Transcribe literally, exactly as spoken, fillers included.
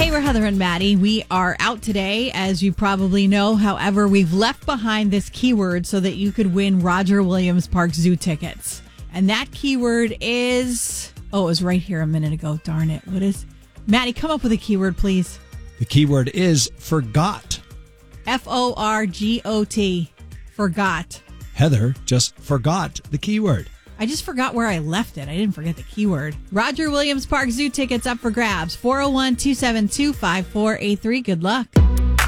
Hey, we're Heather and Maddie. We are out today, as you probably know. However, we've left behind this keyword so that you could win Roger Williams Park Zoo tickets. And that keyword is... Oh, it was right here a minute ago. Darn it. What is... Maddie, come up with a keyword, please. The keyword is forgot. F O R G O T. Forgot. Heather just forgot the keyword. I just forgot where I left it. I didn't forget the keyword. Roger Williams Park Zoo tickets up for grabs. four oh one, two seven two, five four eight three. Good luck.